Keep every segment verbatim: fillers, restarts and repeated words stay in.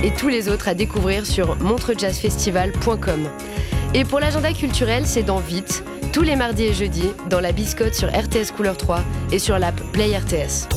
et tous les autres à découvrir sur montreux jazz festival point com. Et pour l'agenda culturel, c'est dans Vite, tous les mardis et jeudis, dans la Biscotte sur R T S Couleur trois et sur l'app Play R T S.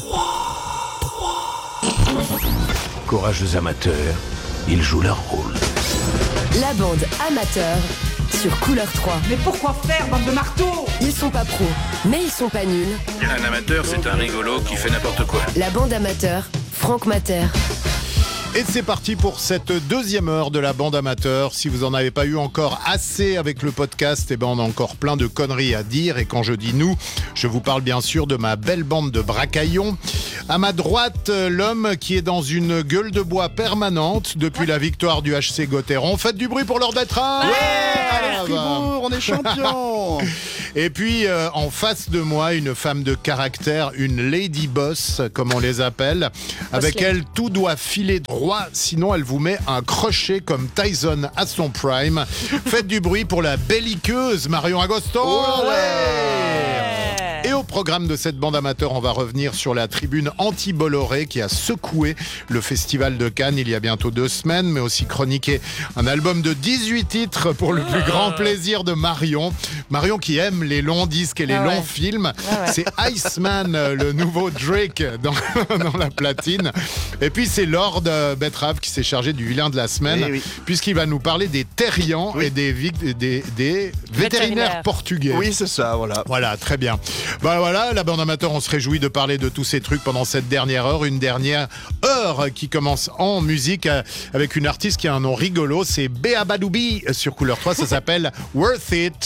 Courageux amateurs, ils jouent leur rôle. La bande amateur sur Couleur trois. Mais pourquoi faire, bande de marteaux ? Ils sont pas pros, mais ils sont pas nuls. Un amateur, c'est un rigolo qui fait n'importe quoi. La bande amateur, Franck Mater. Et c'est parti pour cette deuxième heure de la bande amateur. Si vous en avez pas eu encore assez avec le podcast, eh ben on a encore plein de conneries à dire. Et quand je dis nous, je vous parle bien sûr de ma belle bande de bracaillons. À ma droite, l'homme qui est dans une gueule de bois permanente depuis la victoire du H C Gauthieron. Faites du bruit pour leur betteraves. Ouais, Ouais, allez, Fribourg, on est champion. Et puis euh, en face de moi, une femme de caractère, une lady boss, comme on les appelle. Avec elle, tout doit filer droit, sinon elle vous met un crochet comme Tyson à son prime. Faites du bruit pour la belliqueuse Marion Agosto. Oh ouais. Et au programme de cette bande amateur, on va revenir sur la tribune anti-Bolloré qui a secoué le festival de Cannes il y a bientôt deux semaines, mais aussi chroniqué un album de dix-huit titres pour le plus grand plaisir de Marion. Marion qui aime les longs disques et les Ah ouais. longs films. Ah ouais. C'est Iceman, le nouveau Drake dans, dans la platine. Et puis c'est Lord euh, Betrave qui s'est chargé du vilain de la semaine, Eh oui. puisqu'il va nous parler des terriens Oui. et des, vic- des, des vétérinaires Vétérinaires. portugais. Oui, c'est ça, voilà. Voilà, très bien. Bah voilà, la bande amateur, on se réjouit de parler de tous ces trucs pendant cette dernière heure. Une dernière heure qui commence en musique euh, avec une artiste qui a un nom rigolo. C'est Béa Badoubi sur Couleur trois. Ça s'appelle Worth It.